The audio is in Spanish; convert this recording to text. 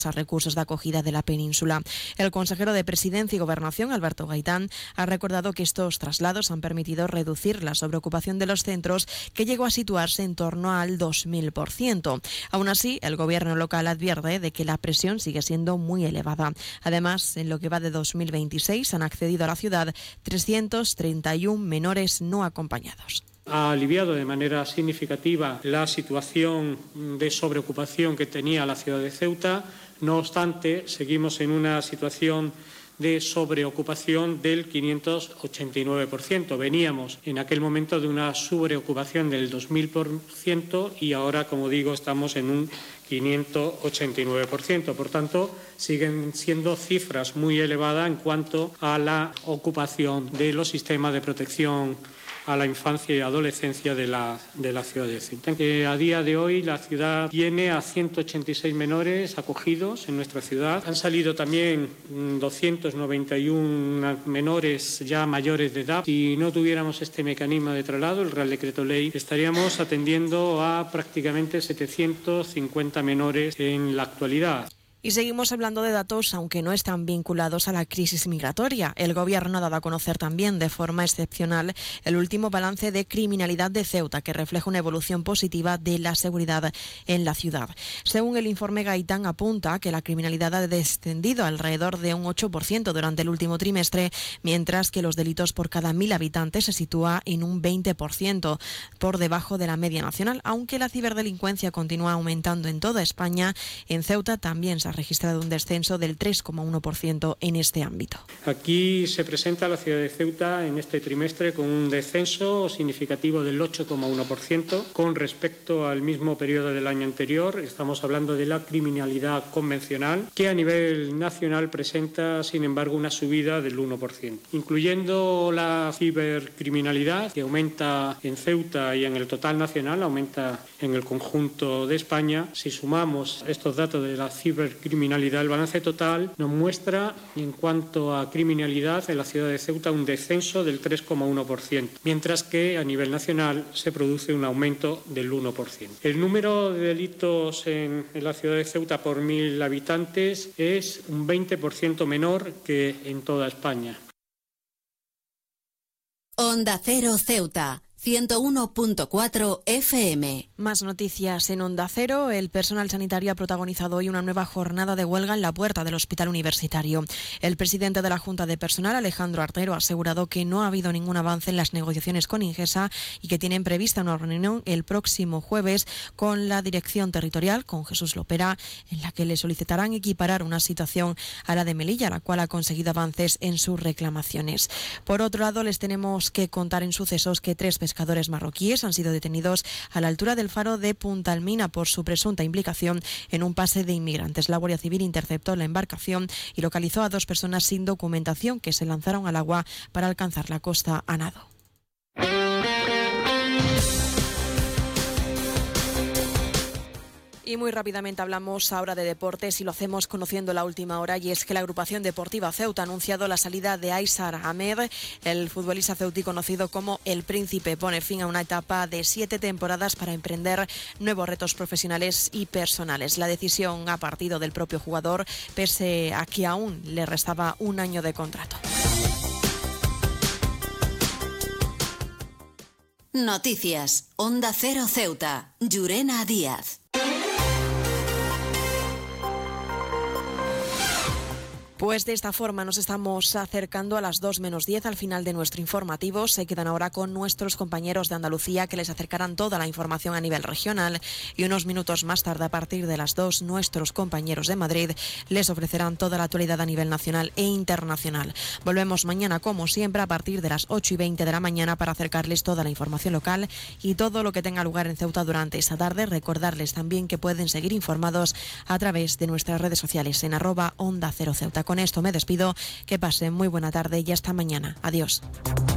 a recursos de acogida de la península. El consejero de Presidencia y Gobernación, Alberto Gaitán, ha recordado que estos traslados han permitido reducir la sobreocupación de los centros, que llegó a situarse en torno al 2000%. Aún así, el gobierno local advierte de que la presión sigue siendo muy elevada. Además, en lo que va de 2026 han accedido a la ciudad 331 menores no acompañados. Ha aliviado de manera significativa la situación de sobreocupación que tenía la ciudad de Ceuta. No obstante, seguimos en una situación de sobreocupación del 589%. Veníamos en aquel momento de una sobreocupación del 2000% y ahora, como digo, estamos en un 589%. Por tanto, siguen siendo cifras muy elevadas en cuanto a la ocupación de los sistemas de protección a la infancia y adolescencia de la ciudad de Ceuta. A día de hoy la ciudad tiene a 186 menores acogidos en nuestra ciudad. Han salido también 291 menores ya mayores de edad. Si no tuviéramos este mecanismo de traslado, el Real Decreto Ley, estaríamos atendiendo a prácticamente 750 menores en la actualidad. Y seguimos hablando de datos, aunque no están vinculados a la crisis migratoria. El Gobierno ha dado a conocer también de forma excepcional el último balance de criminalidad de Ceuta, que refleja una evolución positiva de la seguridad en la ciudad. Según el informe, Gaitán apunta que la criminalidad ha descendido alrededor de un 8% durante el último trimestre, mientras que los delitos por cada 1.000 habitantes se sitúa en un 20%, por debajo de la media nacional. Aunque la ciberdelincuencia continúa aumentando en toda España, en Ceuta también se ha registrado un descenso del 3,1% en este ámbito. Aquí se presenta la ciudad de Ceuta en este trimestre con un descenso significativo del 8,1% con respecto al mismo periodo del año anterior. Estamos hablando de la criminalidad convencional, que a nivel nacional presenta, sin embargo, una subida del 1%. Incluyendo la cibercriminalidad, que aumenta en Ceuta y en el total nacional, aumenta en el conjunto de España. Si sumamos estos datos de la cibercriminalidad, el balance total nos muestra, en cuanto a criminalidad en la ciudad de Ceuta, un descenso del 3,1%, mientras que a nivel nacional se produce un aumento del 1%. El número de delitos en la ciudad de Ceuta por 1.000 habitantes es un 20% menor que en toda España. Onda Cero Ceuta. 101.4 FM. Más noticias en Onda Cero. El personal sanitario ha protagonizado hoy una nueva jornada de huelga en la puerta del Hospital Universitario. El presidente de la Junta de Personal, Alejandro Artero, ha asegurado que no ha habido ningún avance en las negociaciones con Ingesa y que tienen prevista una reunión el próximo jueves con la dirección territorial, con Jesús Lopera, en la que le solicitarán equiparar una situación a la de Melilla, la cual ha conseguido avances en sus reclamaciones. Por otro lado, les tenemos que contar en sucesos que 3 pescadores marroquíes han sido detenidos a la altura del faro de Punta Almina por su presunta implicación en un pase de inmigrantes. La Guardia Civil interceptó la embarcación y localizó a 2 personas sin documentación que se lanzaron al agua para alcanzar la costa a nado. Y muy rápidamente hablamos ahora de deportes y lo hacemos conociendo la última hora, y es que la agrupación deportiva Ceuta ha anunciado la salida de Aysar Ahmed. El futbolista ceutí, conocido como El Príncipe, pone fin a una etapa de 7 temporadas para emprender nuevos retos profesionales y personales. La decisión ha partido del propio jugador, pese a que aún le restaba un año de contrato. Noticias. Onda Cero Ceuta. Llurena Díaz. Pues de esta forma nos estamos acercando a las 2 menos 10 al final de nuestro informativo. Se quedan ahora con nuestros compañeros de Andalucía, que les acercarán toda la información a nivel regional, y unos minutos más tarde, a partir de las 2, nuestros compañeros de Madrid les ofrecerán toda la actualidad a nivel nacional e internacional. Volvemos mañana, como siempre, a partir de las 8:20 de la mañana para acercarles toda la información local y todo lo que tenga lugar en Ceuta durante esta tarde. Recordarles también que pueden seguir informados a través de nuestras redes sociales en @Onda Cero Ceuta. Con esto me despido, que pasen muy buena tarde y hasta mañana. Adiós.